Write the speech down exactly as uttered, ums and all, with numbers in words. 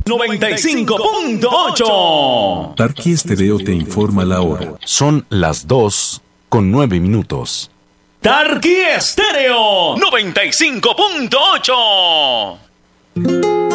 noventa y cinco punto ocho. Tarqui Estéreo te informa la hora. Son las dos con nueve minutos. Tarqui Estéreo noventa y cinco punto ocho.